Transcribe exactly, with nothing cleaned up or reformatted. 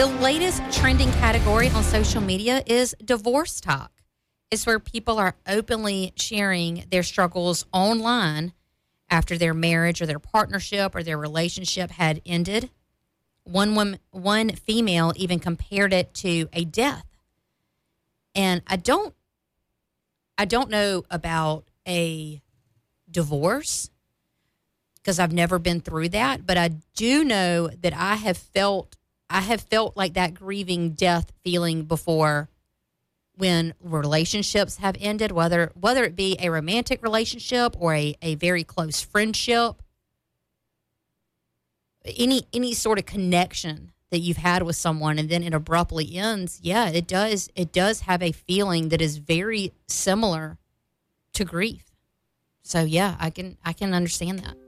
The latest trending category on social media is divorce talk. It's where people are openly sharing their struggles online after their marriage or their partnership or their relationship had ended. One woman, one female even compared it to a death. And I don't, I don't know about a divorce because I've never been through that, but I do know that I have felt, I have felt like that grieving death feeling before when relationships have ended, whether whether it be a romantic relationship or a, a very close friendship, any any sort of connection that you've had with someone and then it abruptly ends, yeah, it does it does have a feeling that is very similar to grief. So yeah, I can I can understand that.